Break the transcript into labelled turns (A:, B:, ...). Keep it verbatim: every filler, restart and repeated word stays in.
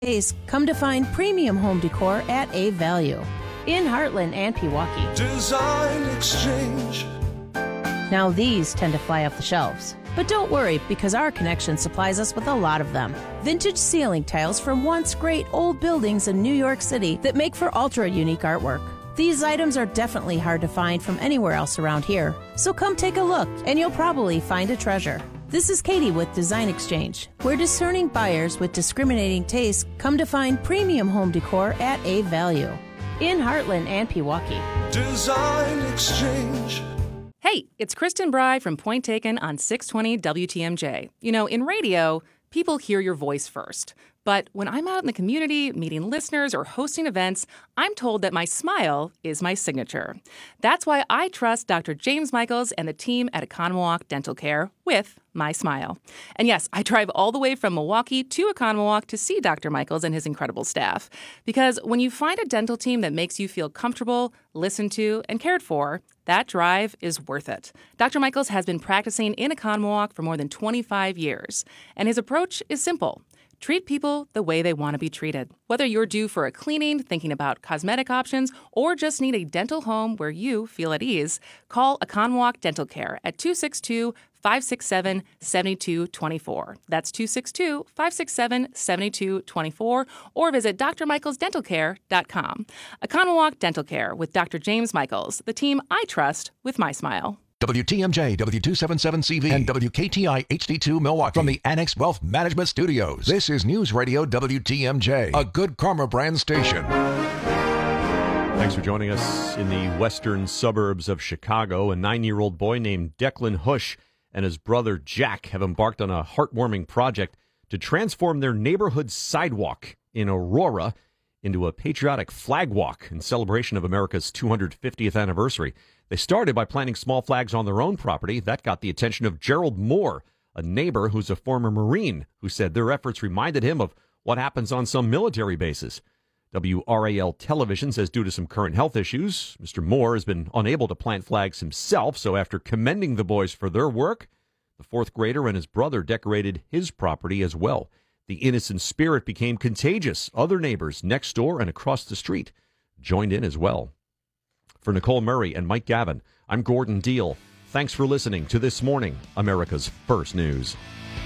A: Ace, come to find premium home decor at a value. In Heartland and Pewaukee.
B: Design Exchange.
A: Now these tend to fly off the shelves. But don't worry, because our connection supplies us with a lot of them. Vintage ceiling tiles from once great old buildings in New York City that make for ultra-unique artwork. These items are definitely hard to find from anywhere else around here. So come take a look, and you'll probably find a treasure. This is Katie with Design Exchange, where discerning buyers with discriminating tastes come to find premium home decor at a value. In Heartland and Pewaukee.
B: Design Exchange.
C: Hey, it's Kristen Bry from Point Taken on six twenty W T M J. You know, in radio, people hear your voice first. But when I'm out in the community, meeting listeners or hosting events, I'm told that my smile is my signature. That's why I trust Doctor James Michaels and the team at Economawalk Dental Care with my smile. And yes, I drive all the way from Milwaukee to Economawalk to see Doctor Michaels and his incredible staff. Because when you find a dental team that makes you feel comfortable, listened to, and cared for, that drive is worth it. Doctor Michaels has been practicing in Economawalk for more than twenty-five years. And his approach is simple. Treat people the way they want to be treated. Whether you're due for a cleaning, thinking about cosmetic options, or just need a dental home where you feel at ease, call Economawalk Dental Care at two six two, five six seven, seven two two four. That's two six two, five six seven, seven two two four, or visit d r michaels dental care dot com. Economawalk Dental Care with Doctor James Michaels, the team I trust with my smile.
D: W T M J, W two seventy-seven C V, and W K T I H D two Milwaukee. From the Annex Wealth Management Studios, this is News Radio W T M J, a Good Karma brand station.
E: Thanks for joining us. In the western suburbs of Chicago, a nine-year-old boy named Declan Hush and his brother Jack have embarked on a heartwarming project to transform their neighborhood sidewalk in Aurora into a patriotic flag walk in celebration of America's two hundred fiftieth anniversary. They started by planting small flags on their own property. That got the attention of Gerald Moore, a neighbor who's a former Marine, who said their efforts reminded him of what happens on some military bases. W R A L Television says due to some current health issues, Mister Moore has been unable to plant flags himself, so after commending the boys for their work, the fourth grader and his brother decorated his property as well. The innocent spirit became contagious. Other neighbors next door and across the street joined in as well. For Nicole Murray and Mike Gavin, I'm Gordon Deal. Thanks for listening to This Morning, America's First News.